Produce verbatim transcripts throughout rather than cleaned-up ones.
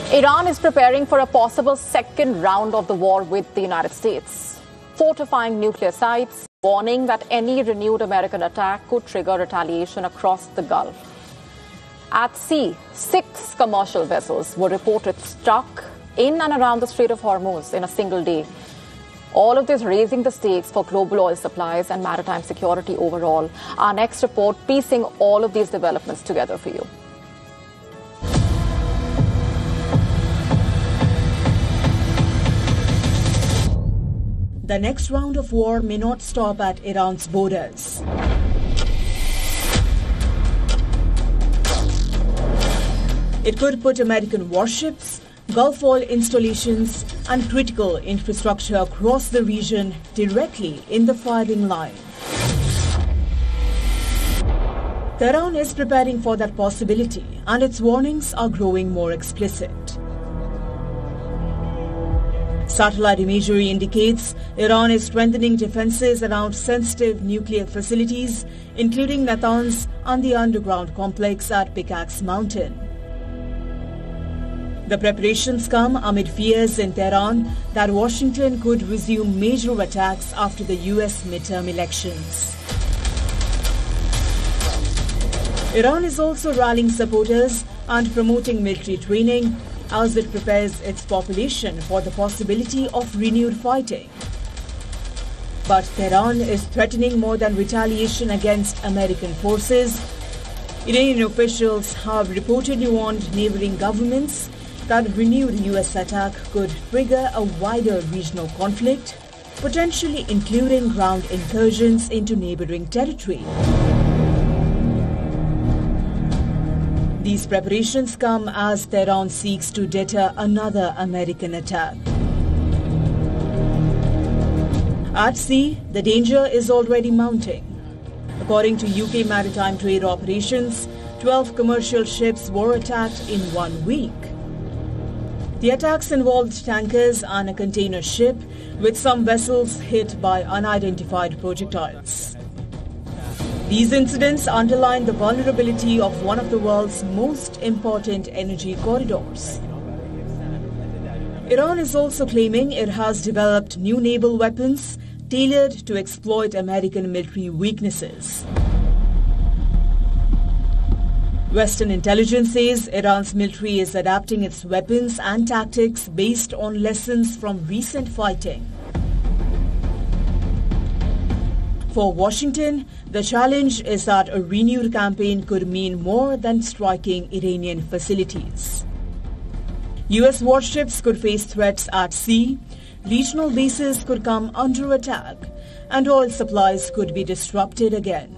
Iran is preparing for a possible second round of the war with the United States, fortifying nuclear sites, warning that any renewed American attack could trigger retaliation across the Gulf. At sea, six commercial vessels were reported stuck in and around the Strait of Hormuz in a single day. All of this raising the stakes for global oil supplies and maritime security overall. Our next report piecing all of these developments together for you. The next round of war may not stop at Iran's borders. It could put American warships, Gulf oil installations and critical infrastructure across the region directly in the firing line. Tehran is preparing for that possibility, and its warnings are growing more explicit. Satellite imagery indicates Iran is strengthening defenses around sensitive nuclear facilities, including Natanz and the underground complex at Pickaxe Mountain. The preparations come amid fears in Tehran that Washington could resume major attacks after the U S midterm elections. Iran is also rallying supporters and promoting military training as it prepares its population for the possibility of renewed fighting. But Tehran is threatening more than retaliation against American forces. Iranian officials have reportedly warned neighboring governments that renewed U S attack could trigger a wider regional conflict, potentially including ground incursions into neighboring territory. These preparations come as Tehran seeks to deter another American attack. At sea, the danger is already mounting. According to U K Maritime Trade Operations, twelve commercial ships were attacked in one week. The attacks involved tankers and a container ship, with some vessels hit by unidentified projectiles. These incidents underline the vulnerability of one of the world's most important energy corridors. Iran is also claiming it has developed new naval weapons tailored to exploit American military weaknesses. Western intelligence says Iran's military is adapting its weapons and tactics based on lessons from recent fighting. For Washington, the challenge is that a renewed campaign could mean more than striking Iranian facilities. U S warships could face threats at sea, regional bases could come under attack, and oil supplies could be disrupted again.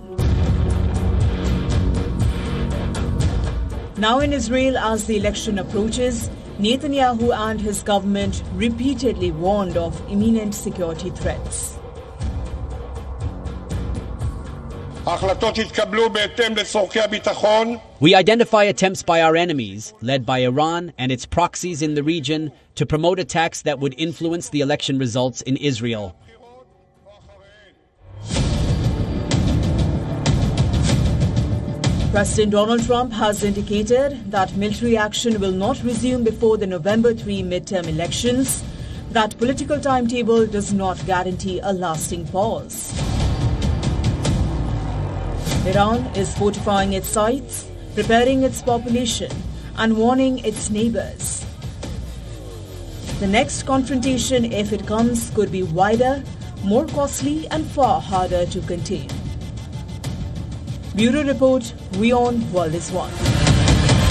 Now in Israel, as the election approaches, Netanyahu and his government repeatedly warned of imminent security threats. We identify attempts by our enemies, led by Iran and its proxies in the region, to promote attacks that would influence the election results in Israel. President Donald Trump has indicated that military action will not resume before the November third midterm elections. That political timetable does not guarantee a lasting pause. Iran is fortifying its sites, preparing its population, and warning its neighbors. The next confrontation, if it comes, could be wider, more costly, and far harder to contain. Bureau Report, WION World is One.